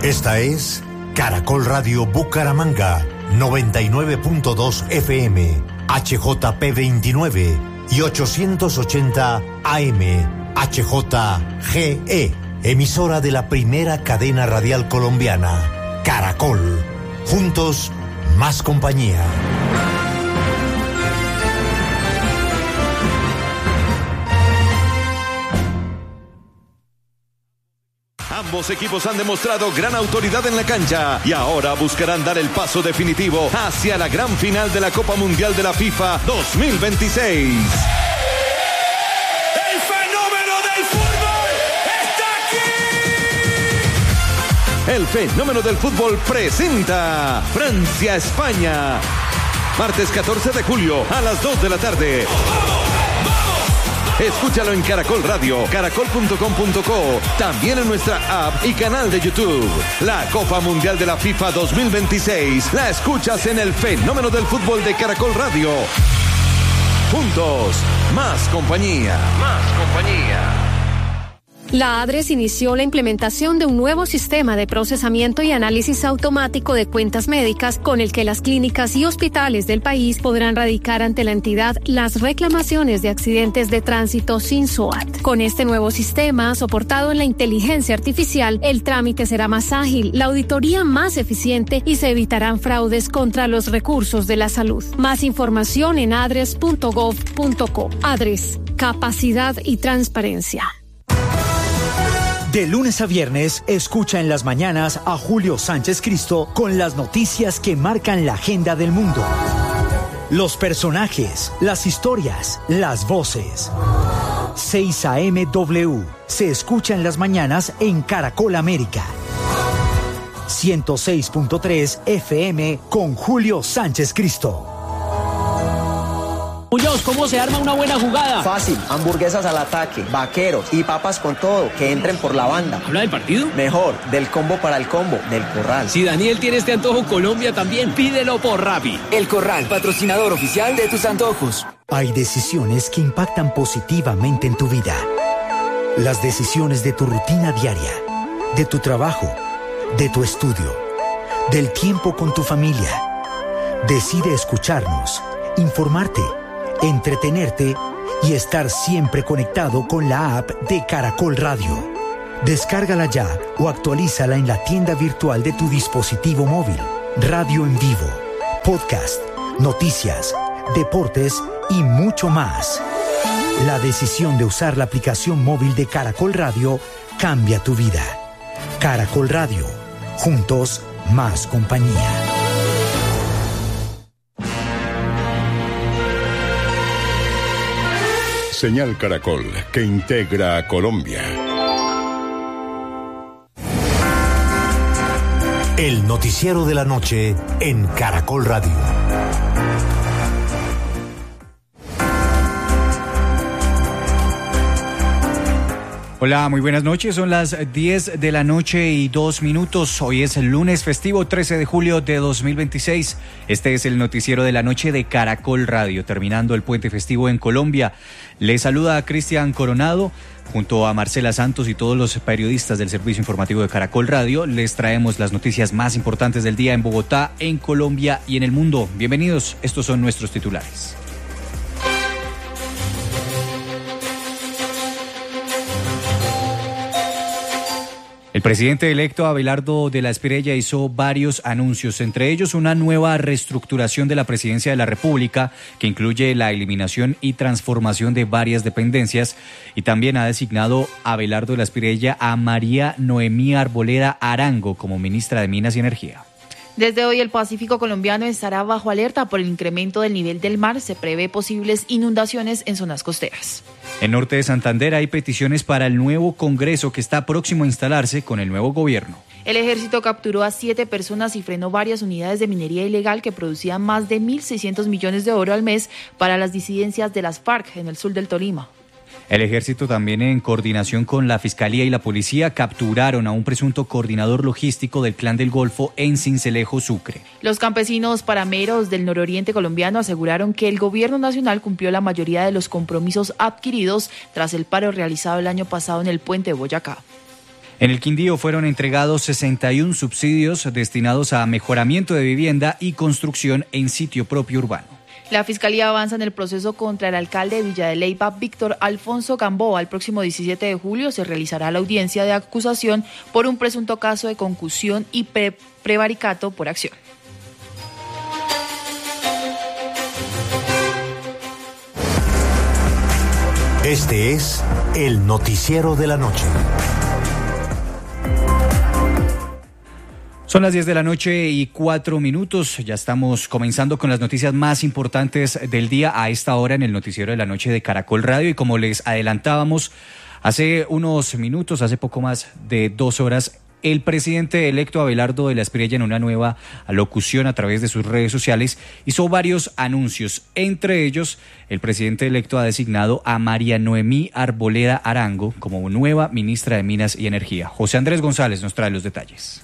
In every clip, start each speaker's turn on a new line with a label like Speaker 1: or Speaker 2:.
Speaker 1: Esta es Caracol Radio Bucaramanga, 99.2 FM, HJP 29 y 880 AM, HJGE, emisora de la primera cadena radial colombiana, Caracol. Juntos, más compañía.
Speaker 2: Ambos equipos han demostrado gran autoridad en la cancha y ahora buscarán dar el paso definitivo hacia la gran final de la Copa Mundial de la FIFA 2026.
Speaker 3: ¡El fenómeno del fútbol está aquí!
Speaker 2: El fenómeno del fútbol presenta Francia-España. Martes 14 de julio a las 2 de la tarde. Escúchalo en Caracol Radio, caracol.com.co, también en nuestra app y canal de YouTube. La Copa Mundial de la FIFA 2026 la escuchas en el fenómeno del fútbol de Caracol Radio. Juntos, más compañía. Más compañía.
Speaker 4: La ADRES inició la implementación de un nuevo sistema de procesamiento y análisis automático de cuentas médicas con el que las clínicas y hospitales del país podrán radicar ante la entidad las reclamaciones de accidentes de tránsito sin SOAT. Con este nuevo sistema, soportado en la inteligencia artificial, el trámite será más ágil, la auditoría más eficiente y se evitarán fraudes contra los recursos de la salud. Más información en adres.gov.co. ADRES, capacidad y transparencia.
Speaker 5: De lunes a viernes, escucha en las mañanas a Julio Sánchez Cristo con las noticias que marcan la agenda del mundo. Los personajes, las historias, las voces. 6 AM-W se escucha en las mañanas en Caracol América. 106.3 FM con Julio Sánchez Cristo.
Speaker 6: Muñoz, ¿cómo se arma una buena jugada?
Speaker 7: Fácil, hamburguesas al ataque, vaqueros y papas con todo, que entren por la banda.
Speaker 6: ¿Habla del partido?
Speaker 7: Mejor, del combo para el combo, del Corral.
Speaker 6: Si Daniel tiene este antojo, Colombia también, pídelo por Rappi.
Speaker 8: El Corral, patrocinador oficial de tus antojos.
Speaker 5: Hay decisiones que impactan positivamente en tu vida. Las decisiones de tu rutina diaria, de tu trabajo, de tu estudio, del tiempo con tu familia. Decide escucharnos, informarte, entretenerte y estar siempre conectado con la app de Caracol Radio. Descárgala ya o actualízala en la tienda virtual de tu dispositivo móvil. Radio en vivo, podcast, noticias, deportes y mucho más. La decisión de usar la aplicación móvil de Caracol Radio cambia tu vida. Caracol Radio, juntos más compañía.
Speaker 9: Señal Caracol, que integra a Colombia.
Speaker 1: El noticiero de la noche en Caracol Radio.
Speaker 10: Hola, muy buenas noches. Son las 10 de la noche y 2 minutos. Hoy es el lunes festivo 13 de julio de 2026. Este es el noticiero de la noche de Caracol Radio, terminando el puente festivo en Colombia. Les saluda a Cristian Coronado. Junto a Marcela Santos y todos los periodistas del servicio informativo de Caracol Radio, les traemos las noticias más importantes del día en Bogotá, en Colombia y en el mundo. Bienvenidos, estos son nuestros titulares. El presidente electo Abelardo de la Espriella hizo varios anuncios, entre ellos una nueva reestructuración de la presidencia de la República que incluye la eliminación y transformación de varias dependencias, y también ha designado Abelardo de la Espriella a María Noemí Arboleda Arango como ministra de Minas y Energía.
Speaker 11: Desde hoy el Pacífico colombiano estará bajo alerta por el incremento del nivel del mar. Se prevé posibles inundaciones en zonas costeras.
Speaker 10: En norte de Santander hay peticiones para el nuevo Congreso que está próximo a instalarse con el nuevo gobierno.
Speaker 11: El ejército capturó a 7 personas y frenó varias unidades de minería ilegal que producían más de 1.600 millones de oro al mes para las disidencias de las FARC en el sur del Tolima.
Speaker 10: El ejército también, en coordinación con la Fiscalía y la Policía, capturaron a un presunto coordinador logístico del Clan del Golfo en Sincelejo, Sucre.
Speaker 11: Los campesinos parameros del nororiente colombiano aseguraron que el gobierno nacional cumplió la mayoría de los compromisos adquiridos tras el paro realizado el año pasado en el puente de Boyacá.
Speaker 10: En el Quindío fueron entregados 61 subsidios destinados a mejoramiento de vivienda y construcción en sitio propio urbano.
Speaker 11: La Fiscalía avanza en el proceso contra el alcalde de Villa de Leyva, Víctor Alfonso Gamboa. El próximo 17 de julio se realizará la audiencia de acusación por un presunto caso de concusión y prevaricato por acción.
Speaker 1: Este es el noticiero de la noche.
Speaker 10: Son las 10 de la noche y 4 minutos. Ya estamos comenzando con las noticias más importantes del día a esta hora en el noticiero de la noche de Caracol Radio. Y como les adelantábamos hace unos minutos, hace poco más de 2 horas, el presidente electo Abelardo de la Espriella, en una nueva alocución a través de sus redes sociales, hizo varios anuncios. Entre ellos, el presidente electo ha designado a María Noemí Arboleda Arango como nueva ministra de Minas y Energía. José Andrés González nos trae los detalles.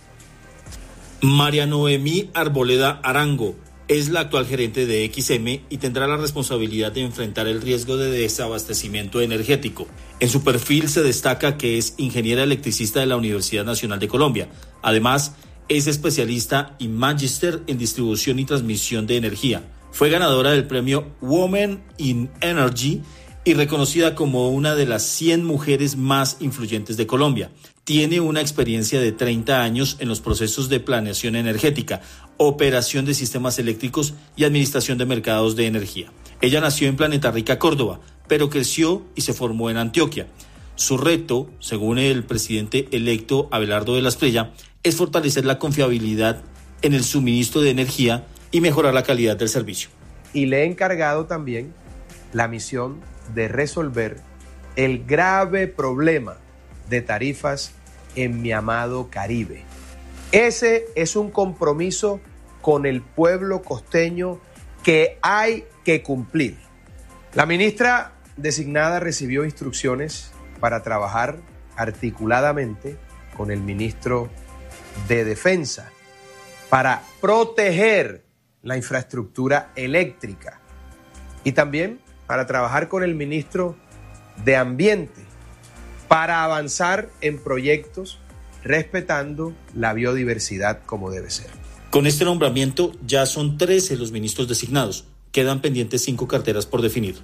Speaker 12: María Noemí Arboleda Arango es la actual gerente de XM y tendrá la responsabilidad de enfrentar el riesgo de desabastecimiento energético. En su perfil se destaca que es ingeniera electricista de la Universidad Nacional de Colombia. Además, es especialista y magíster en distribución y transmisión de energía. Fue ganadora del premio Women in Energy y reconocida como una de las 100 mujeres más influyentes de Colombia. Tiene una experiencia de 30 años en los procesos de planeación energética, operación de sistemas eléctricos y administración de mercados de energía. Ella nació en Planeta Rica, Córdoba, pero creció y se formó en Antioquia. Su reto, según el presidente electo Abelardo de la Espriella, es fortalecer la confiabilidad en el suministro de energía y mejorar la calidad del servicio.
Speaker 13: Y le he encargado también la misión de resolver el grave problema de tarifas en mi amado Caribe. Ese es un compromiso con el pueblo costeño que hay que cumplir. La ministra designada recibió instrucciones para trabajar articuladamente con el ministro de Defensa para proteger la infraestructura eléctrica y también para trabajar con el ministro de Ambiente para avanzar en proyectos respetando la biodiversidad como debe ser.
Speaker 12: Con este nombramiento ya son 13 los ministros designados. Quedan pendientes 5 carteras por definir.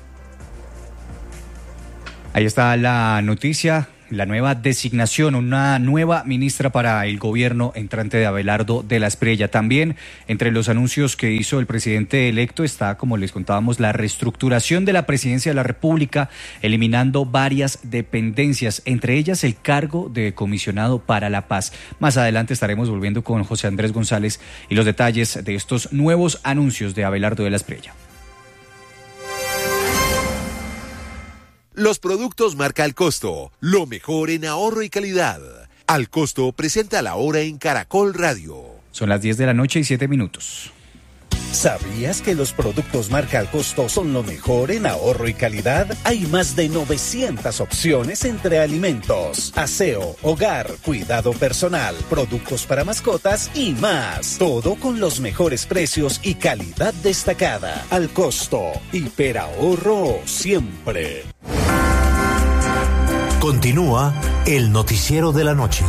Speaker 10: Ahí está la noticia, la nueva designación, una nueva ministra para el gobierno entrante de Abelardo de la Espriella. También entre los anuncios que hizo el presidente electo está, como les contábamos, la reestructuración de la presidencia de la República, eliminando varias dependencias, entre ellas el cargo de comisionado para la paz. Más adelante estaremos volviendo con José Andrés González y los detalles de estos nuevos anuncios de Abelardo de la Espriella.
Speaker 2: Los productos marca Al Costo, lo mejor en ahorro y calidad. Al Costo presenta la hora en Caracol Radio.
Speaker 10: Son las 10 de la noche y 7 minutos.
Speaker 14: ¿Sabías que los productos marca Al Costo son lo mejor en ahorro y calidad? Hay más de 900 opciones entre alimentos, aseo, hogar, cuidado personal, productos para mascotas y más. Todo con los mejores precios y calidad destacada. Al Costo, hiperahorro siempre.
Speaker 1: Continúa el noticiero de la noche.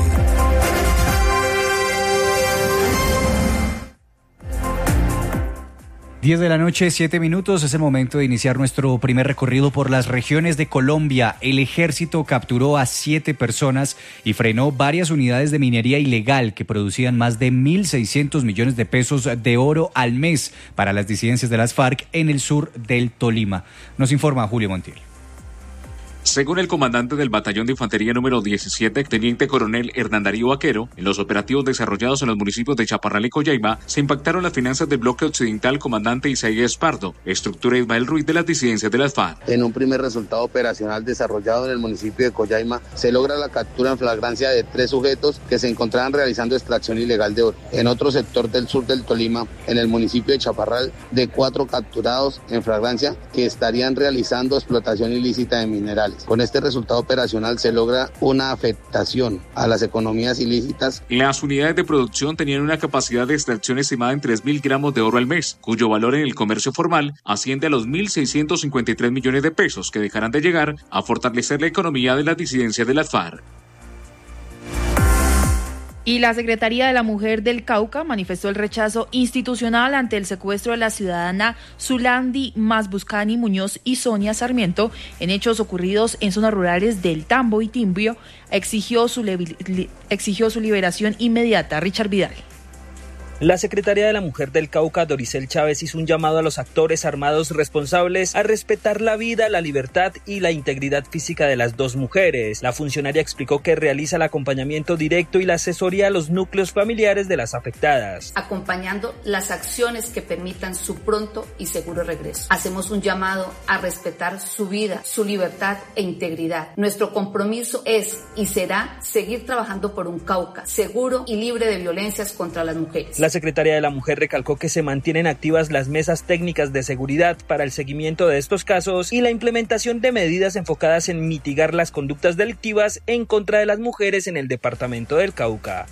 Speaker 10: Diez de la noche, 7 minutos, es el momento de iniciar nuestro primer recorrido por las regiones de Colombia. El ejército capturó a 7 personas y frenó varias unidades de minería ilegal que producían más de 1.600 millones de pesos de oro al mes para las disidencias de las FARC en el sur del Tolima. Nos informa Julio Montiel.
Speaker 15: Según el comandante del batallón de infantería número 17, teniente coronel Hernán Darío Vaquero, en los operativos desarrollados en los municipios de Chaparral y Coyaima, se impactaron las finanzas del bloque occidental comandante Isaías Pardo, estructura Ismael Ruiz de las disidencias de las FARC.
Speaker 16: En un primer resultado operacional desarrollado en el municipio de Coyaima, se logra la captura en flagrancia de 3 sujetos que se encontraban realizando extracción ilegal de oro. En otro sector del sur del Tolima, en el municipio de Chaparral, de 4 capturados en flagrancia que estarían realizando explotación ilícita de minerales. Con este resultado operacional se logra una afectación a las economías ilícitas.
Speaker 15: Las unidades de producción tenían una capacidad de extracción estimada en 3.000 gramos de oro al mes, cuyo valor en el comercio formal asciende a los 1.653 millones de pesos que dejarán de llegar a fortalecer la economía de las disidencias de las FARC.
Speaker 11: Y la Secretaría de la Mujer del Cauca manifestó el rechazo institucional ante el secuestro de la ciudadana Zulandi Masbuscani Muñoz y Sonia Sarmiento en hechos ocurridos en zonas rurales del Tambo y Timbio. Exigió su liberación inmediata. Richard Vidal.
Speaker 17: La secretaria de la Mujer del Cauca, Doricel Chávez, hizo un llamado a los actores armados responsables a respetar la vida, la libertad y la integridad física de las dos mujeres. La funcionaria explicó que realiza el acompañamiento directo y la asesoría a los núcleos familiares de las afectadas,
Speaker 18: acompañando las acciones que permitan su pronto y seguro regreso. Hacemos un llamado a respetar su vida, su libertad e integridad. Nuestro compromiso es y será seguir trabajando por un Cauca seguro y libre de violencias contra las mujeres.
Speaker 17: La secretaria de la Mujer recalcó que se mantienen activas las mesas técnicas de seguridad para el seguimiento de estos casos y la implementación de medidas enfocadas en mitigar las conductas delictivas en contra de las mujeres en el departamento del Cauca.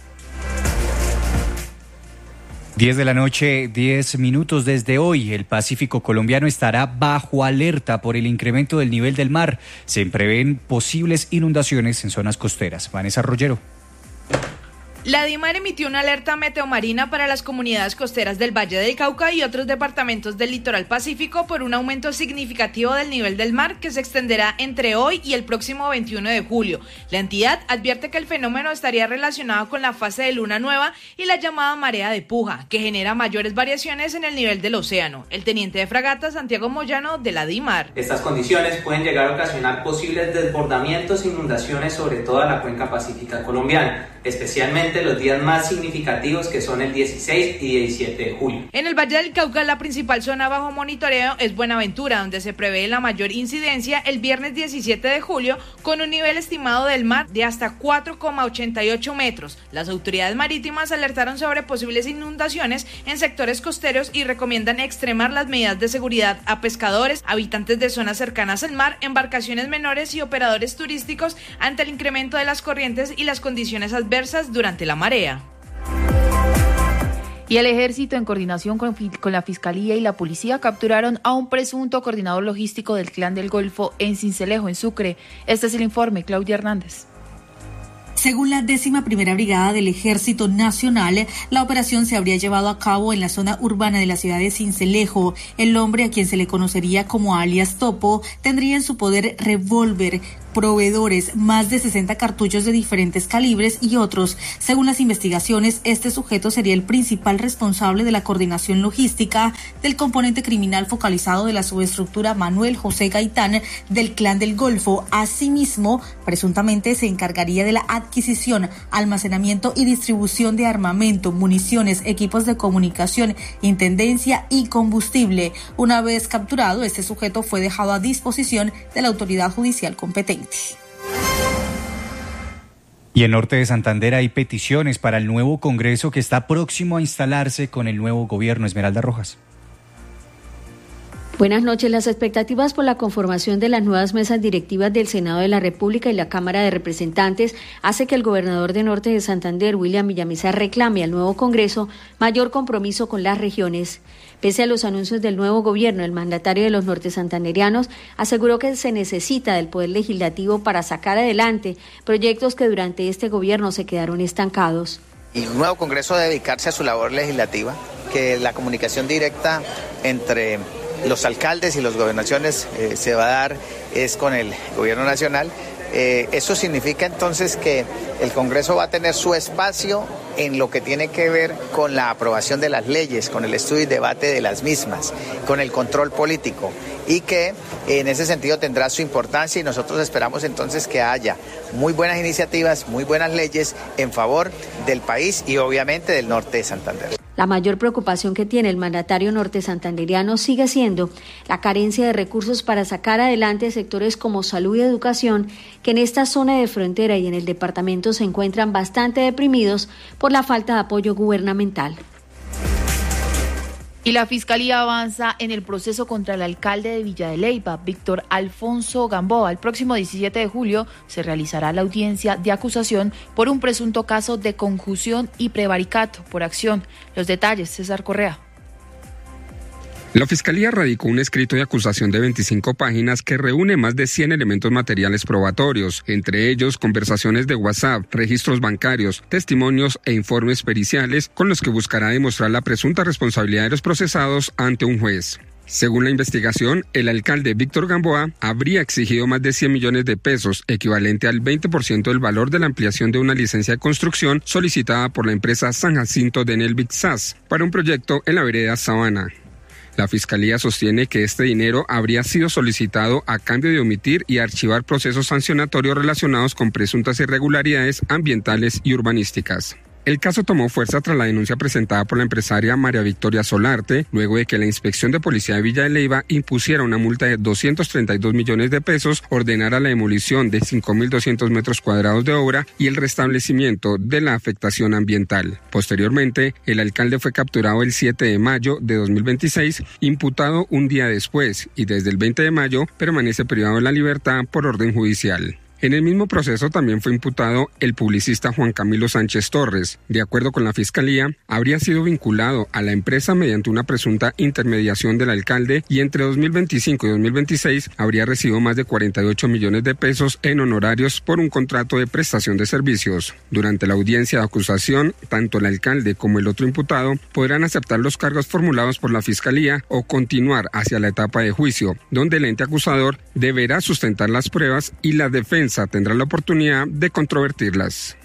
Speaker 10: 10 de la noche, 10 minutos desde hoy. El Pacífico colombiano estará bajo alerta por el incremento del nivel del mar. Se prevén posibles inundaciones en zonas costeras. Vanessa Rollero.
Speaker 19: La DIMAR emitió una alerta meteomarina para las comunidades costeras del Valle del Cauca y otros departamentos del litoral pacífico por un aumento significativo del nivel del mar que se extenderá entre hoy y el próximo 21 de julio. La entidad advierte que el fenómeno estaría relacionado con la fase de luna nueva y la llamada marea de puja, que genera mayores variaciones en el nivel del océano. El teniente de fragata Santiago Moyano de la DIMAR.
Speaker 20: Estas condiciones pueden llegar a ocasionar posibles desbordamientos e inundaciones sobre toda la cuenca pacífica colombiana, especialmente los días más significativos que son el 16 y 17 de julio.
Speaker 19: En el Valle del Cauca la principal zona bajo monitoreo es Buenaventura, donde se prevé la mayor incidencia el viernes 17 de julio con un nivel estimado del mar de hasta 4,88 metros. Las autoridades marítimas alertaron sobre posibles inundaciones en sectores costeros y recomiendan extremar las medidas de seguridad a pescadores, habitantes de zonas cercanas al mar, embarcaciones menores y operadores turísticos ante el incremento de las corrientes y las condiciones adversas durante la marea.
Speaker 11: Y el ejército, en coordinación con la Fiscalía y la Policía, capturaron a un presunto coordinador logístico del Clan del Golfo en Sincelejo, en Sucre. Este es el informe, Claudia Hernández.
Speaker 21: Según la 11ª Brigada del Ejército Nacional, la operación se habría llevado a cabo en la zona urbana de la ciudad de Sincelejo. El hombre, a quien se le conocería como alias Topo, tendría en su poder revólver, proveedores, más de 60 cartuchos de diferentes calibres y otros. Según las investigaciones, este sujeto sería el principal responsable de la coordinación logística del componente criminal focalizado de la subestructura Manuel José Gaitán del Clan del Golfo. Asimismo, presuntamente se encargaría de la adquisición, almacenamiento y distribución de armamento, municiones, equipos de comunicación, intendencia y combustible. Una vez capturado, este sujeto fue dejado a disposición de la autoridad judicial competente.
Speaker 10: Y en Norte de Santander hay peticiones para el nuevo Congreso que está próximo a instalarse con el nuevo gobierno. Esmeralda Rojas.
Speaker 4: Buenas noches. Las expectativas por la conformación de las nuevas mesas directivas del Senado de la República y la Cámara de Representantes hace que el gobernador de Norte de Santander, William Villamizar, reclame al nuevo Congreso mayor compromiso con las regiones. Pese a los anuncios del nuevo gobierno, el mandatario de los nortesantanderianos aseguró que se necesita del Poder Legislativo para sacar adelante proyectos que durante este gobierno se quedaron estancados.
Speaker 22: El nuevo Congreso debe dedicarse a su labor legislativa, que la comunicación directa entre los alcaldes y las gobernaciones se va a dar es con el gobierno nacional. Eso significa entonces que el Congreso va a tener su espacio en lo que tiene que ver con la aprobación de las leyes, con el estudio y debate de las mismas, con el control político, y que en ese sentido tendrá su importancia, y nosotros esperamos entonces que haya muy buenas iniciativas, muy buenas leyes en favor del país y obviamente del norte de Santander.
Speaker 4: La mayor preocupación que tiene el mandatario nortesantanderiano sigue siendo la carencia de recursos para sacar adelante sectores como salud y educación, que en esta zona de frontera y en el departamento se encuentran bastante deprimidos por la falta de apoyo gubernamental.
Speaker 11: Y la Fiscalía avanza en el proceso contra el alcalde de Villa de Leyva, Víctor Alfonso Gamboa. El próximo 17 de julio se realizará la audiencia de acusación por un presunto caso de concusión y prevaricato por acción. Los detalles, César Correa.
Speaker 3: La Fiscalía radicó un escrito de acusación de 25 páginas que reúne más de 100 elementos materiales probatorios, entre ellos conversaciones de WhatsApp, registros bancarios, testimonios e informes periciales con los que buscará demostrar la presunta responsabilidad de los procesados ante un juez. Según la investigación, el alcalde Víctor Gamboa habría exigido más de 100 millones de pesos, equivalente al 20% del valor de la ampliación de una licencia de construcción solicitada por la empresa San Jacinto de Nelvic SAS para un proyecto en la vereda Sabana. La Fiscalía sostiene que este dinero habría sido solicitado a cambio de omitir y archivar procesos sancionatorios relacionados con presuntas irregularidades ambientales y urbanísticas. El caso tomó fuerza tras la denuncia presentada por la empresaria María Victoria Solarte, luego de que la Inspección de Policía de Villa de Leyva impusiera una multa de 232 millones de pesos, ordenara la demolición de 5.200 metros cuadrados de obra y el restablecimiento de la afectación ambiental. Posteriormente, el alcalde fue capturado el 7 de mayo de 2026, imputado un día después, y desde el 20 de mayo permanece privado de la libertad por orden judicial. En el mismo proceso también fue imputado el publicista Juan Camilo Sánchez Torres. De acuerdo con la Fiscalía, habría sido vinculado a la empresa mediante una presunta intermediación del alcalde y entre 2025 y 2026 habría recibido más de 48 millones de pesos en honorarios por un contrato de prestación de servicios. Durante la audiencia de acusación, tanto el alcalde como el otro imputado podrán aceptar los cargos formulados por la Fiscalía o continuar hacia la etapa de juicio, donde el ente acusador deberá sustentar las pruebas y la defensa tendrá la oportunidad de controvertirlas.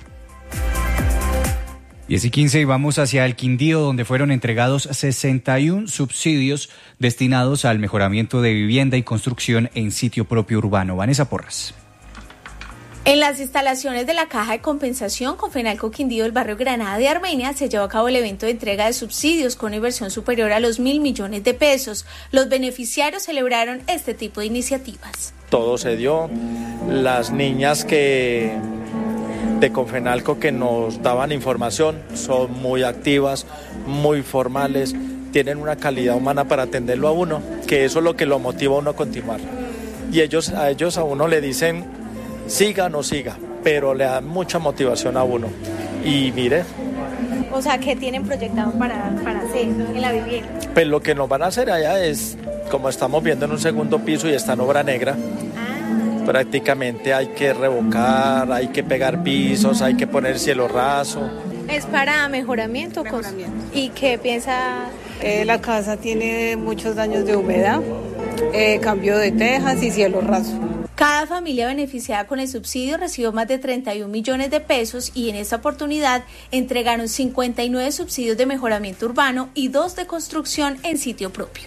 Speaker 10: 10:15 y vamos hacia el Quindío, donde fueron entregados 61 subsidios destinados al mejoramiento de vivienda y construcción en sitio propio urbano. Vanessa Porras.
Speaker 7: En las instalaciones de la Caja de Compensación Confenalco Quindío del barrio Granada de Armenia se llevó a cabo el evento de entrega de subsidios con una inversión superior a los 1.000 millones de pesos. Los beneficiarios celebraron este tipo de iniciativas.
Speaker 23: Todo se dio. Las niñas de Confenalco que nos daban información son muy activas, muy formales, tienen una calidad humana para atenderlo a uno, que eso es lo que lo motiva a uno a continuar. Y a uno le dicen siga o no siga, pero le dan mucha motivación a uno. Y mire.
Speaker 7: O sea, ¿qué tienen proyectado para hacer en la vivienda?
Speaker 23: Pues lo que nos van a hacer allá es, como estamos viendo en un segundo piso y está en obra negra, prácticamente hay que revocar, hay que pegar pisos, hay que poner cielo raso.
Speaker 7: ¿Es para mejoramiento? ¿Y qué piensa?
Speaker 24: La casa tiene muchos daños de humedad, cambio de tejas y cielo raso.
Speaker 7: Cada familia beneficiada con el subsidio recibió más de 31 millones de pesos y en esta oportunidad entregaron 59 subsidios de mejoramiento urbano y 2 de construcción en sitio propio.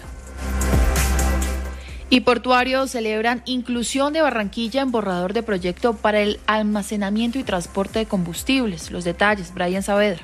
Speaker 11: Y portuarios celebran inclusión de Barranquilla en borrador de proyecto para el almacenamiento y transporte de combustibles. Los detalles, Brian Saavedra.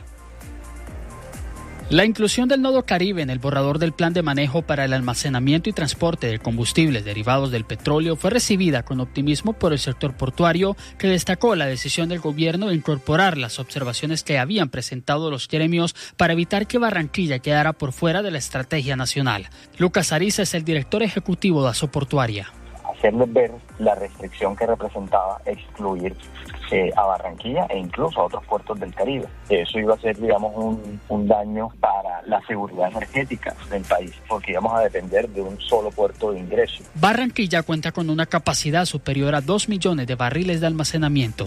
Speaker 25: La inclusión del Nodo Caribe en el borrador del plan de manejo para el almacenamiento y transporte de combustibles derivados del petróleo fue recibida con optimismo por el sector portuario, que destacó la decisión del gobierno de incorporar las observaciones que habían presentado los gremios para evitar que Barranquilla quedara por fuera de la estrategia nacional. Lucas Ariza es el director ejecutivo de Asoportuaria.
Speaker 26: Hacerles ver la restricción que representaba excluir a Barranquilla e incluso a otros puertos del Caribe. Eso iba a ser, digamos, un daño para la seguridad energética del país, porque íbamos a depender de un solo puerto de ingreso.
Speaker 25: Barranquilla cuenta con una capacidad superior a 2 millones de barriles de almacenamiento.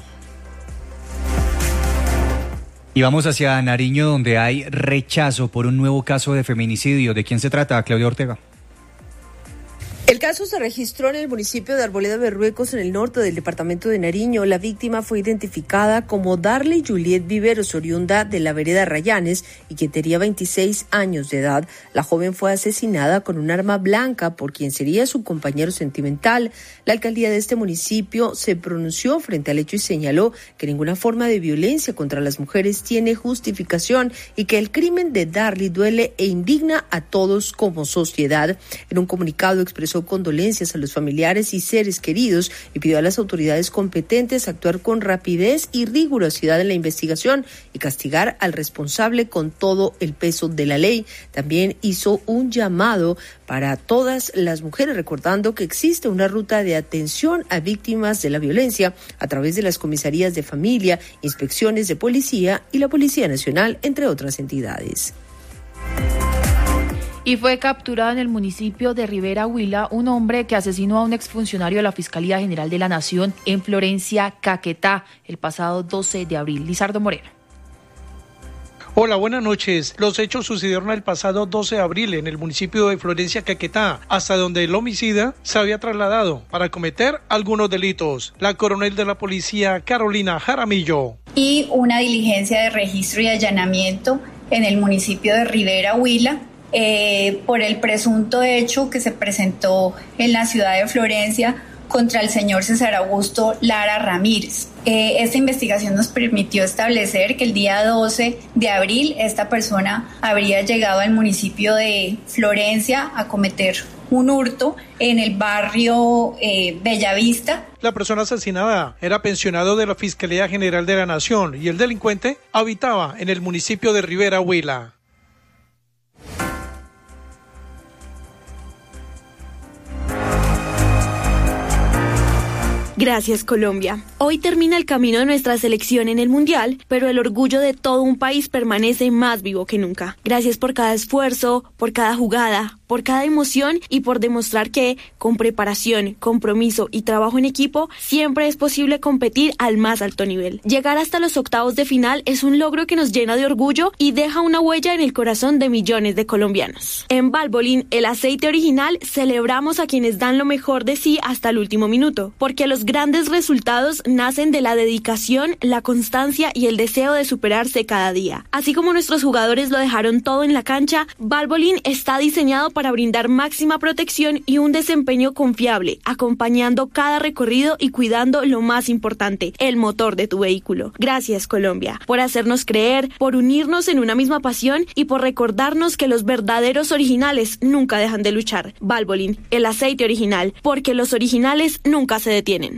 Speaker 10: Y vamos hacia Nariño, donde hay rechazo por un nuevo caso de feminicidio. ¿De quién se trata, Claudia Ortega?
Speaker 27: El caso se registró en el municipio de Arboleda Berruecos, en el norte del departamento de Nariño. La víctima fue identificada como Darley Juliet Viveros, oriunda de la vereda Rayanes y que tenía 26 años de edad. La joven fue asesinada con un arma blanca por quien sería su compañero sentimental. La alcaldía de este municipio se pronunció frente al hecho y señaló que ninguna forma de violencia contra las mujeres tiene justificación y que el crimen de Darley duele e indigna a todos como sociedad. En un comunicado expresó condolencias a los familiares y seres queridos y pidió a las autoridades competentes actuar con rapidez y rigurosidad en la investigación y castigar al responsable con todo el peso de la ley. También hizo un llamado para todas las mujeres, recordando que existe una ruta de atención a víctimas de la violencia a través de las comisarías de familia, inspecciones de policía y la Policía Nacional, entre otras entidades.
Speaker 11: Y fue capturado en el municipio de Rivera Huila un hombre que asesinó a un exfuncionario de la Fiscalía General de la Nación en Florencia, Caquetá, el pasado 12 de abril. Lizardo Moreno.
Speaker 2: Hola, buenas noches. Los hechos sucedieron el pasado 12 de abril en el municipio de Florencia, Caquetá, hasta donde el homicida se había trasladado para cometer algunos delitos. La coronel de la policía, Carolina Jaramillo.
Speaker 5: Y una diligencia de registro y allanamiento en el municipio de Rivera Huila, por el presunto hecho que se presentó en la ciudad de Florencia contra el señor César Augusto Lara Ramírez. Esta investigación nos permitió establecer que el día 12 de abril esta persona habría llegado al municipio de Florencia a cometer un hurto en el barrio Bellavista.
Speaker 2: La persona asesinada era pensionado de la Fiscalía General de la Nación y el delincuente habitaba en el municipio de Rivera Huila.
Speaker 6: Gracias, Colombia. Hoy termina el camino de nuestra selección en el Mundial, pero el orgullo de todo un país permanece más vivo que nunca. Gracias por cada esfuerzo, por cada jugada, por cada emoción y por demostrar que, con preparación, compromiso y trabajo en equipo, siempre es posible competir al más alto nivel. Llegar hasta los octavos de final es un logro que nos llena de orgullo y deja una huella en el corazón de millones de colombianos. En Valvoline, el aceite original, celebramos a quienes dan lo mejor de sí hasta el último minuto, porque los grandes resultados nacen de la dedicación, la constancia y el deseo de superarse cada día. Así como nuestros jugadores lo dejaron todo en la cancha, Valvoline está diseñado para brindar máxima protección y un desempeño confiable, acompañando cada recorrido y cuidando lo más importante, el motor de tu vehículo. Gracias, Colombia, por hacernos creer, por unirnos en una misma pasión y por recordarnos que los verdaderos originales nunca dejan de luchar. Valvoline, el aceite original, porque los originales nunca se detienen.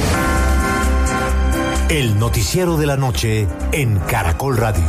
Speaker 1: El noticiero de la noche en Caracol Radio.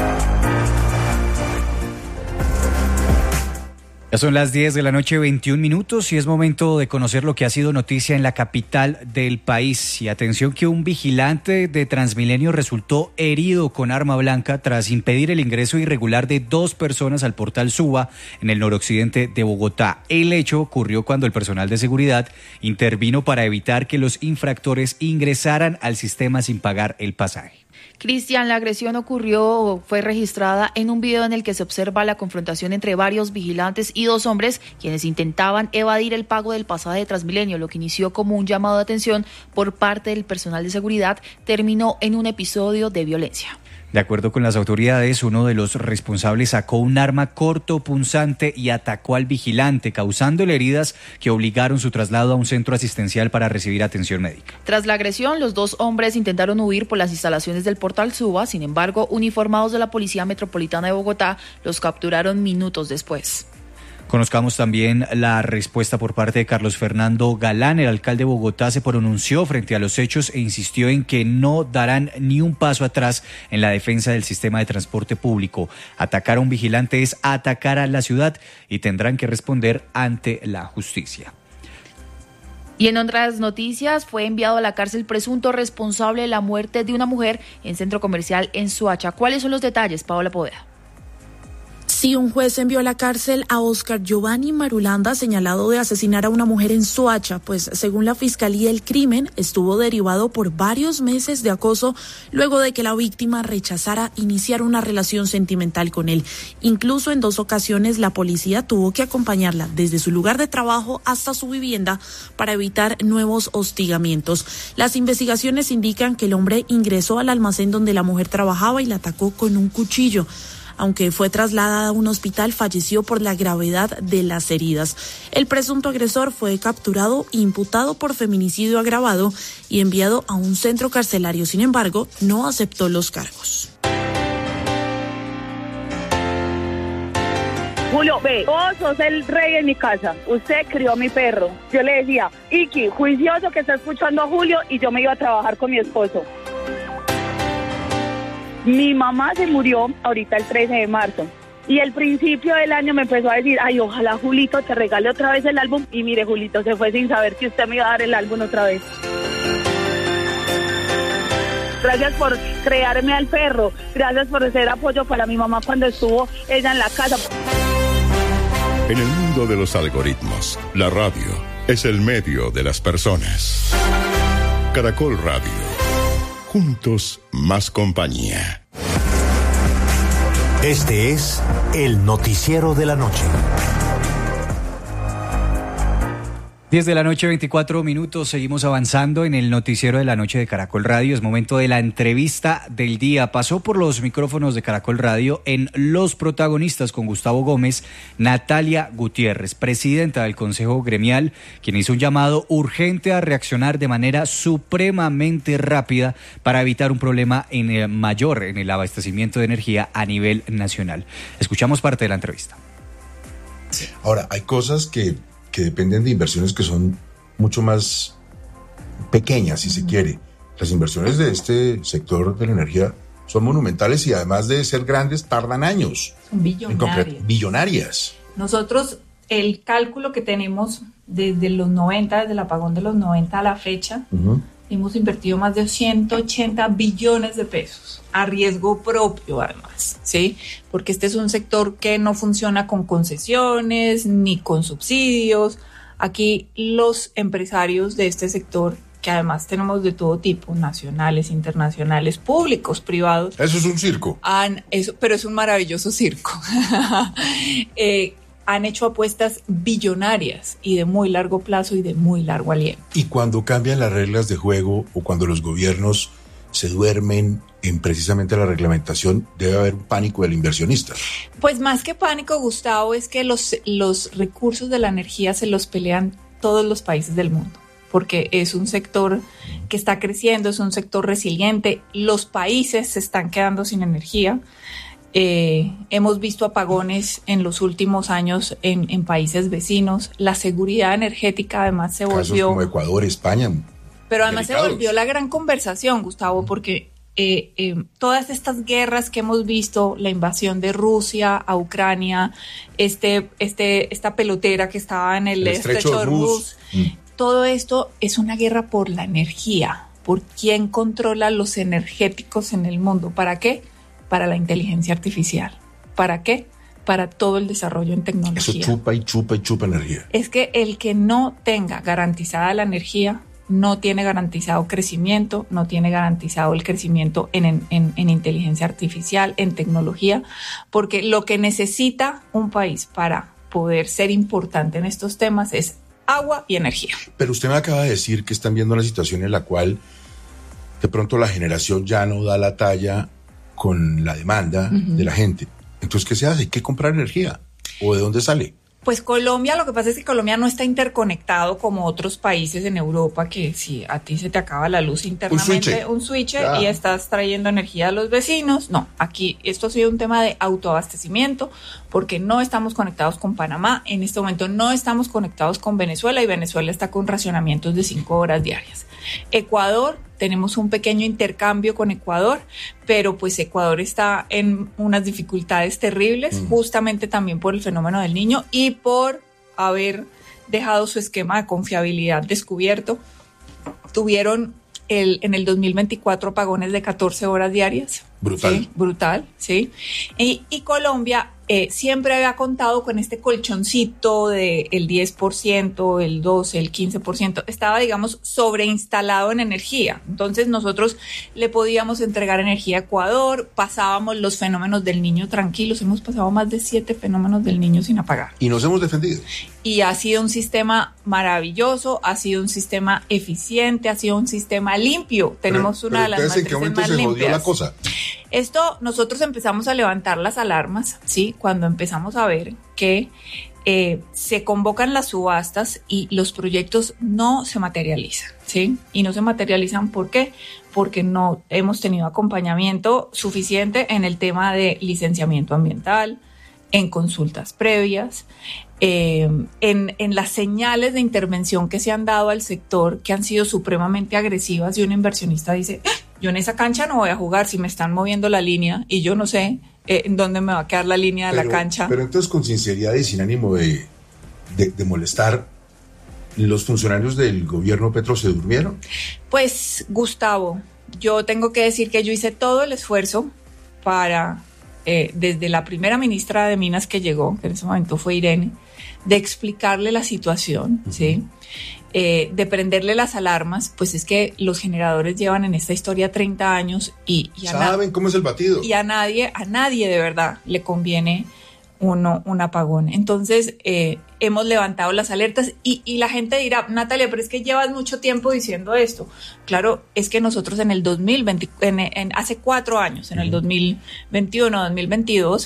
Speaker 10: Ya son las 10 de la noche, 21 minutos, y es momento de conocer lo que ha sido noticia en la capital del país. Y atención que un vigilante de Transmilenio resultó herido con arma blanca tras impedir el ingreso irregular de 2 personas al portal Suba en el noroccidente de Bogotá. El hecho ocurrió cuando el personal de seguridad intervino para evitar que los infractores ingresaran al sistema sin pagar el pasaje.
Speaker 11: Cristian, la agresión fue registrada en un video en el que se observa la confrontación entre varios vigilantes y 2 hombres quienes intentaban evadir el pago del pasaje de Transmilenio. Lo que inició como un llamado de atención por parte del personal de seguridad terminó en un episodio de violencia.
Speaker 10: De acuerdo con las autoridades, uno de los responsables sacó un arma cortopunzante y atacó al vigilante, causándole heridas que obligaron su traslado a un centro asistencial para recibir atención médica.
Speaker 11: Tras la agresión, los 2 hombres intentaron huir por las instalaciones del portal Suba. Sin embargo, uniformados de la Policía Metropolitana de Bogotá los capturaron minutos después.
Speaker 10: Conozcamos también la respuesta por parte de Carlos Fernando Galán. El alcalde de Bogotá se pronunció frente a los hechos e insistió en que no darán ni un paso atrás en la defensa del sistema de transporte público. Atacar a un vigilante es atacar a la ciudad y tendrán que responder ante la justicia.
Speaker 11: Y en otras noticias, fue enviado a la cárcel presunto responsable de la muerte de una mujer en centro comercial en Soacha. ¿Cuáles son los detalles, Paola Poveda?
Speaker 8: Sí, un juez envió a la cárcel a Oscar Giovanni Marulanda, señalado de asesinar a una mujer en Soacha, pues según la fiscalía el crimen estuvo derivado por varios meses de acoso luego de que la víctima rechazara iniciar una relación sentimental con él. Incluso en 2 ocasiones la policía tuvo que acompañarla desde su lugar de trabajo hasta su vivienda para evitar nuevos hostigamientos. Las investigaciones indican que el hombre ingresó al almacén donde la mujer trabajaba y la atacó con un cuchillo. Aunque fue trasladada a un hospital, falleció por la gravedad de las heridas. El presunto agresor fue capturado, imputado por feminicidio agravado y enviado a un centro carcelario. Sin embargo, no aceptó los cargos.
Speaker 9: Julio, ve, vos sos el rey en mi casa. Usted crió a mi perro. Yo le decía, Iki, juicioso que está escuchando a Julio, y yo me iba a trabajar con mi esposo. Mi mamá se murió ahorita el 13 de marzo y el principio del año me empezó a decir, ay, ojalá Julito te regale otra vez el álbum, y mire, Julito se fue sin saber que usted me iba a dar el álbum otra vez. Gracias por crearme al perro, gracias por ser apoyo para mi mamá cuando estuvo ella en la casa.
Speaker 12: En el mundo de los algoritmos, la radio es el medio de las personas. Caracol Radio. Juntos, más compañía.
Speaker 1: Este es el noticiero de la noche.
Speaker 10: 10 de la noche, 24 minutos. Seguimos avanzando en el noticiero de la noche de Caracol Radio. Es momento de la entrevista del día. Pasó por los micrófonos de Caracol Radio en Los Protagonistas con Gustavo Gómez, Natalia Gutiérrez, presidenta del Consejo Gremial, quien hizo un llamado urgente a reaccionar de manera supremamente rápida para evitar un problema mayor en el abastecimiento de energía a nivel nacional. Escuchamos parte de la entrevista.
Speaker 13: Ahora, hay cosas que dependen de inversiones que son mucho más pequeñas, si se quiere. Las inversiones de este sector de la energía son monumentales y además de ser grandes, tardan años.
Speaker 14: Son billonarias.
Speaker 13: Billonarias.
Speaker 14: Nosotros, el cálculo que tenemos desde los 90, desde el apagón de los 90 a la fecha, hemos invertido más de 180 billones de pesos, a riesgo propio además, ¿sí? Porque este es un sector que no funciona con concesiones ni con subsidios. Aquí los empresarios de este sector, que además tenemos de todo tipo, nacionales, internacionales, públicos, privados.
Speaker 13: Eso es un circo.
Speaker 14: Pero es un maravilloso circo. Han hecho apuestas billonarias y de muy largo plazo y de muy largo aliento.
Speaker 13: Y cuando cambian las reglas de juego o cuando los gobiernos se duermen en precisamente la reglamentación, debe haber un pánico del inversionista.
Speaker 14: Pues más que pánico, Gustavo, es que los recursos de la energía se los pelean todos los países del mundo, porque es un sector que está creciendo, es un sector resiliente. Los países se están quedando sin energía. Hemos visto apagones en los últimos años en países vecinos. La seguridad energética además se volvió...
Speaker 13: Casos como Ecuador, España.
Speaker 14: Pero además
Speaker 13: delicados.
Speaker 14: Se volvió la gran conversación, Gustavo, porque todas estas guerras que hemos visto, la invasión de Rusia a Ucrania, esta pelotera que estaba en el estrecho de Hormuz, todo esto es una guerra por la energía, por quién controla los energéticos en el mundo. ¿Para qué? Para la inteligencia artificial. ¿Para qué? Para todo el desarrollo en tecnología.
Speaker 13: Eso chupa y chupa y chupa energía.
Speaker 14: Es que el que no tenga garantizada la energía no tiene garantizado crecimiento, no tiene garantizado el crecimiento en inteligencia artificial, en tecnología, porque lo que necesita un país para poder ser importante en estos temas es agua y energía.
Speaker 13: Pero usted me acaba de decir que están viendo una situación en la cual de pronto la generación ya no da la talla con la demanda de la gente. Entonces, ¿qué se hace? Hay que comprar energía. ¿O de dónde sale?
Speaker 14: Pues Colombia, lo que pasa es que Colombia no está interconectado como otros países en Europa, que si a ti se te acaba la luz internamente, un switch y estás trayendo energía a los vecinos. No, aquí esto ha sido un tema de autoabastecimiento, porque no estamos conectados con Panamá. En este momento no estamos conectados con Venezuela y Venezuela está con racionamientos de 5 horas diarias. Ecuador, tenemos un pequeño intercambio con Ecuador, pero pues Ecuador está en unas dificultades terribles, justamente también por el fenómeno del Niño y por haber dejado su esquema de confiabilidad descubierto. Tuvieron en el 2024 apagones de 14 horas diarias.
Speaker 13: Brutal.
Speaker 14: Sí, brutal, sí. Y Colombia siempre había contado con este colchoncito del 10%, el 12%, el 15%. Estaba, digamos, sobreinstalado en energía. Entonces nosotros le podíamos entregar energía a Ecuador, pasábamos los fenómenos del Niño tranquilos. Hemos pasado más de 7 fenómenos del Niño sin apagar.
Speaker 13: Y nos hemos defendido.
Speaker 14: Y ha sido un sistema maravilloso, ha sido un sistema eficiente, ha sido un sistema limpio. Tenemos una de las matrices más limpias. ¿En qué momento se jodió la cosa? Esto, nosotros empezamos a levantar las alarmas, ¿sí? Cuando empezamos a ver que se convocan las subastas y los proyectos no se materializan, ¿sí? Y no se materializan, ¿por qué? Porque no hemos tenido acompañamiento suficiente en el tema de licenciamiento ambiental, en consultas previas, en las señales de intervención que se han dado al sector, que han sido supremamente agresivas, y un inversionista dice, yo en esa cancha no voy a jugar si me están moviendo la línea y yo no sé en dónde me va a quedar la línea de la cancha.
Speaker 13: Pero entonces, con sinceridad y sin ánimo de molestar, ¿los funcionarios del gobierno Petro se durmieron?
Speaker 14: Pues, Gustavo, yo tengo que decir que yo hice todo el esfuerzo para desde la primera ministra de Minas que llegó, que en ese momento fue Irene, de explicarle la situación, ¿sí? De prenderle las alarmas, pues es que los generadores llevan en esta historia 30 años y
Speaker 13: ¿saben cómo es el batido?
Speaker 14: Y a nadie de verdad le conviene un apagón. Entonces, hemos levantado las alertas y la gente dirá, Natalia, pero es que llevas mucho tiempo diciendo esto. Claro, es que nosotros en el 2020, hace 4 años, en el 2021, 2022,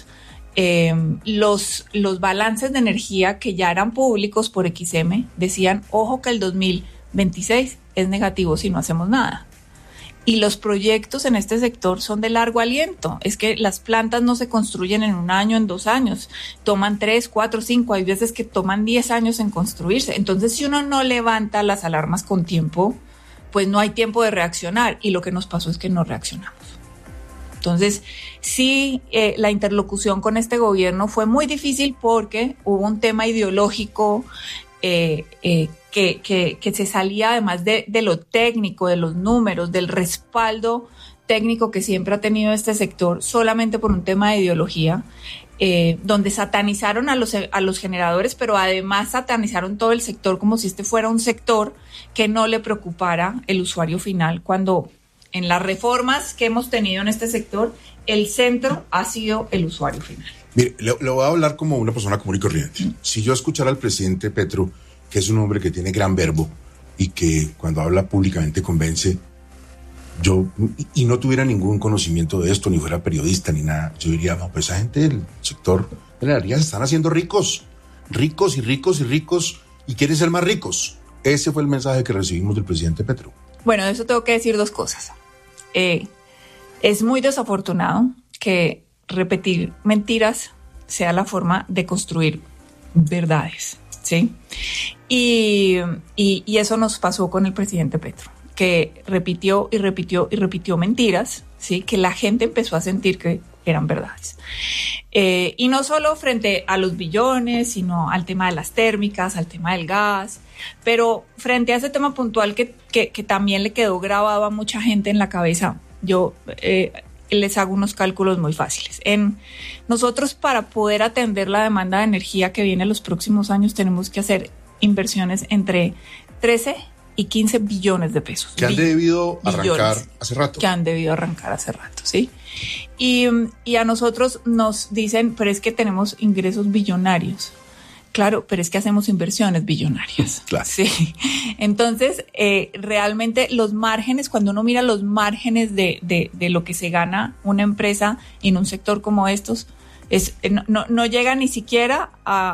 Speaker 14: los balances de energía que ya eran públicos por XM decían, ojo que el 2026 es negativo si no hacemos nada. Y los proyectos en este sector son de largo aliento. Es que las plantas no se construyen en 1 año, en 2 años. Toman 3, 4, 5. Hay veces que toman 10 años en construirse. Entonces, si uno no levanta las alarmas con tiempo, pues no hay tiempo de reaccionar. Y lo que nos pasó es que no reaccionamos. Entonces, sí, la interlocución con este gobierno fue muy difícil porque hubo un tema ideológico que se salía además de lo técnico, de los números, del respaldo técnico que siempre ha tenido este sector solamente por un tema de ideología, donde satanizaron a los generadores, pero además satanizaron todo el sector como si este fuera un sector que no le preocupara el usuario final, cuando en las reformas que hemos tenido en este sector, el centro ha sido el usuario final.
Speaker 13: Mire, le voy a hablar como una persona común y corriente. Si yo escuchara al presidente Petro, que es un hombre que tiene gran verbo y que cuando habla públicamente convence, y no tuviera ningún conocimiento de esto, ni fuera periodista, ni nada, yo diría, no, pues esa gente del sector de la energía se están haciendo ricos, y quieren ser más ricos. Ese fue el mensaje que recibimos del presidente Petro.
Speaker 14: Bueno, de eso tengo que decir 2 cosas. Es muy desafortunado que repetir mentiras sea la forma de construir verdades, ¿sí? Y eso nos pasó con el presidente Petro, que repitió mentiras, ¿sí? Que la gente empezó a sentir que eran verdades. Y no solo frente a los billones, sino al tema de las térmicas, al tema del gas, pero frente a ese tema puntual que también le quedó grabado a mucha gente en la cabeza, yo les hago unos cálculos muy fáciles. Nosotros, para poder atender la demanda de energía que viene en los próximos años, tenemos que hacer inversiones entre 13 y 15 billones de pesos.
Speaker 13: Que han debido arrancar hace rato.
Speaker 14: ¿Sí? Y a nosotros nos dicen, pero es que tenemos ingresos billonarios. Claro, pero es que hacemos inversiones billonarias.
Speaker 13: Claro.
Speaker 14: Sí. Entonces, realmente los márgenes, cuando uno mira los márgenes de lo que se gana una empresa en un sector como estos, no llega ni siquiera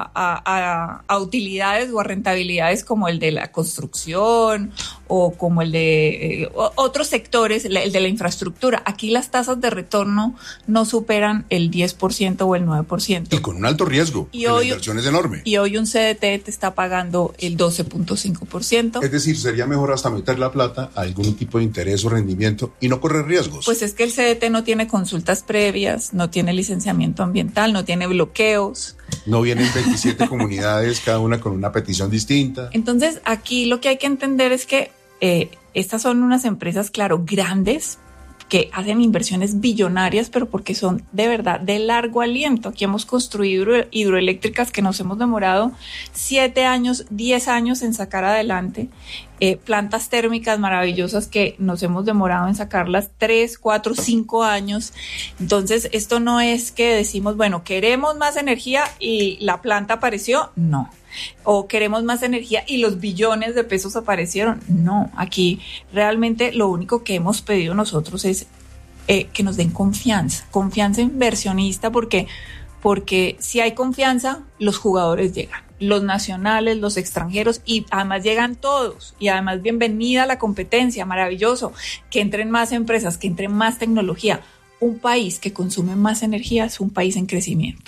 Speaker 14: a utilidades o a rentabilidades como el de la construcción o como el de otros sectores, el de la infraestructura. Aquí las tasas de retorno no superan el 10% o el 9%.
Speaker 13: Y con un alto riesgo, la inversión es enorme.
Speaker 14: Y hoy un CDT te está pagando el 12.5%.
Speaker 13: Es decir, sería mejor hasta meter la plata a algún tipo de interés o rendimiento y no correr riesgos.
Speaker 14: Pues es que el CDT no tiene consultas previas, no tiene licenciamiento ambiental, no tiene bloqueos.
Speaker 13: No vienen 27 comunidades, cada una con una petición distinta.
Speaker 14: Entonces, aquí lo que hay que entender es que estas son unas empresas, claro, grandes, que hacen inversiones billonarias, pero porque son de verdad de largo aliento. Aquí hemos construido hidroeléctricas que nos hemos demorado 7 años, 10 años en sacar adelante, plantas térmicas maravillosas que nos hemos demorado en sacarlas 3, 4, 5 años. Entonces, esto no es que decimos, bueno, queremos más energía y la planta apareció, no. O queremos más energía y los billones de pesos aparecieron. No, aquí realmente lo único que hemos pedido nosotros es que nos den confianza inversionista, porque si hay confianza, los jugadores llegan, los nacionales, los extranjeros, y además llegan todos, y además bienvenida a la competencia, maravilloso, que entren más empresas, que entren más tecnología. Un país que consume más energía es un país en crecimiento.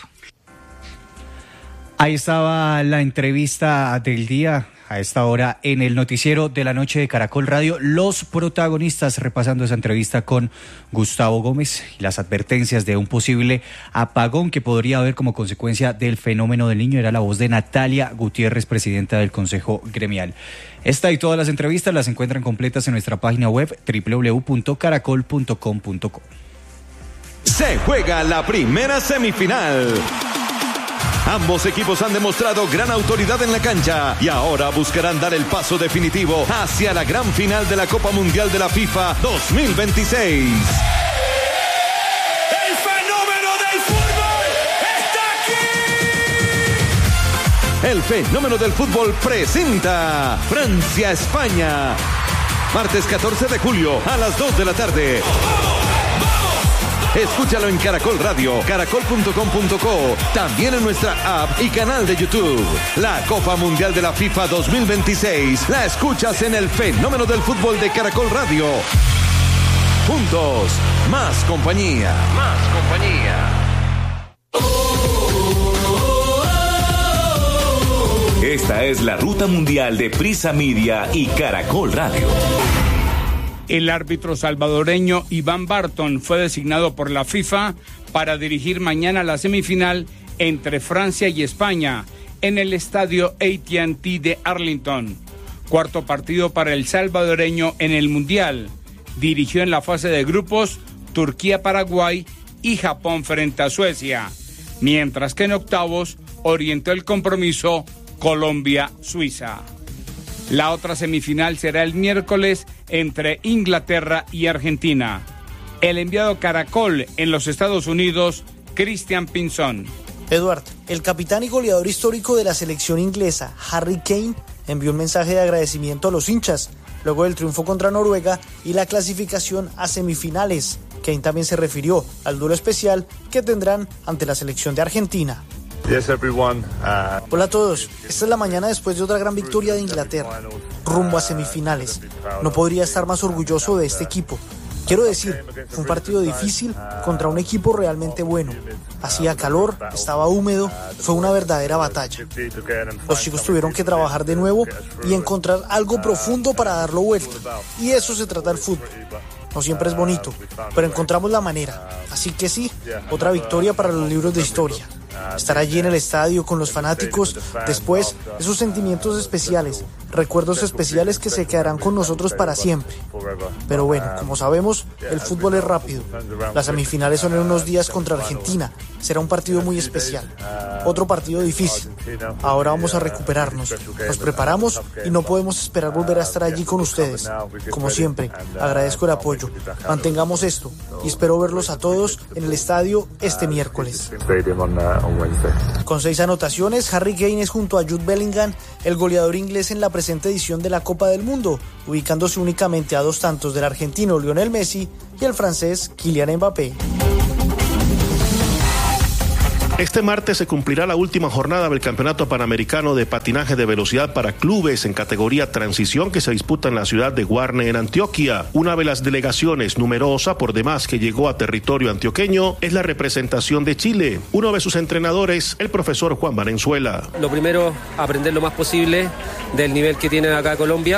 Speaker 10: Ahí estaba la entrevista del día, a esta hora en el noticiero de la noche de Caracol Radio. Los protagonistas repasando esa entrevista con Gustavo Gómez y las advertencias de un posible apagón que podría haber como consecuencia del fenómeno del Niño. Era la voz de Natalia Gutiérrez, presidenta del Consejo Gremial. Esta y todas las entrevistas las encuentran completas en nuestra página web www.caracol.com.co.
Speaker 15: se juega la primera semifinal. Ambos equipos han demostrado gran autoridad en la cancha y ahora buscarán dar el paso definitivo hacia la gran final de la Copa Mundial de la FIFA 2026.
Speaker 16: ¡El fenómeno del fútbol está aquí!
Speaker 15: El fenómeno del fútbol presenta Francia-España. Martes 14 de julio a las 2 de la tarde. Escúchalo en Caracol Radio, caracol.com.co, también en nuestra app y canal de YouTube. La Copa Mundial de la FIFA 2026 la escuchas en el fenómeno del fútbol de Caracol Radio. Juntos, más compañía. Más compañía.
Speaker 17: Esta es la ruta mundial de Prisa Media y Caracol Radio.
Speaker 18: El árbitro salvadoreño Iván Barton fue designado por la FIFA para dirigir mañana la semifinal entre Francia y España en el estadio AT&T de Arlington. Cuarto partido para el salvadoreño en el Mundial. Dirigió en la fase de grupos Turquía-Paraguay y Japón frente a Suecia, mientras que en octavos orientó el compromiso Colombia-Suiza. La otra semifinal será el miércoles entre Inglaterra y Argentina. El enviado Caracol en los Estados Unidos, Cristian Pinzón.
Speaker 19: Eduardo, el capitán y goleador histórico de la selección inglesa, Harry Kane, envió un mensaje de agradecimiento a los hinchas luego del triunfo contra Noruega y la clasificación a semifinales. Kane también se refirió al duelo especial que tendrán ante la selección de Argentina.
Speaker 20: Yes, everyone.
Speaker 19: Hola a todos, esta es la mañana después de otra gran victoria de Inglaterra, rumbo a semifinales. No podría estar más orgulloso de este equipo. Quiero decir, fue un partido difícil contra un equipo realmente bueno. Hacía calor, estaba húmedo, fue una verdadera batalla. Los chicos tuvieron que trabajar de nuevo y encontrar algo profundo para darlo vuelta. Y eso se trata del fútbol. No siempre es bonito, pero encontramos la manera. Así que sí, otra victoria para los libros de historia. Estar allí en el estadio con los fanáticos, después, esos sentimientos especiales, recuerdos especiales que se quedarán con nosotros para siempre. Pero bueno, como sabemos, el fútbol es rápido. Las semifinales son en unos días contra Argentina. Será un partido muy especial. Otro partido difícil. Ahora vamos a recuperarnos. Nos preparamos y no podemos esperar volver a estar allí con ustedes. Como siempre, agradezco el apoyo. Mantengamos esto y espero verlos a todos en el estadio este miércoles. Con 6 anotaciones, Harry Kane es junto a Jude Bellingham el goleador inglés en la presente edición de la Copa del Mundo, ubicándose únicamente a 2 tantos del argentino Lionel Messi y el francés Kylian Mbappé.
Speaker 21: Este martes se cumplirá la última jornada del Campeonato Panamericano de Patinaje de Velocidad para Clubes en categoría Transición que se disputa en la ciudad de Guarne, en Antioquia. Una de las delegaciones numerosa por demás que llegó a territorio antioqueño es la representación de Chile. Uno de sus entrenadores, el profesor Juan Valenzuela.
Speaker 28: Lo primero, aprender lo más posible del nivel que tiene acá Colombia.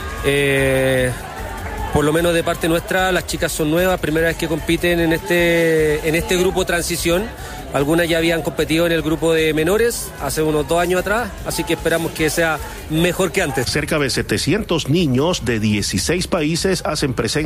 Speaker 28: Por lo menos de parte nuestra, las chicas son nuevas, primera vez que compiten en este grupo Transición. Algunas ya habían competido en el grupo de menores hace unos 2 años atrás, así que esperamos que sea mejor que antes.
Speaker 21: Cerca de 700 niños de 16 países hacen presencia